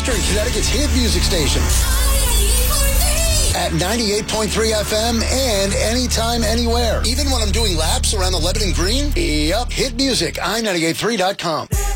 Eastern Connecticut's hit music station. At 98.3 FM and anytime, anywhere. Even when I'm doing laps around the Lebanon Green? Yup, hit music, i98.3.com.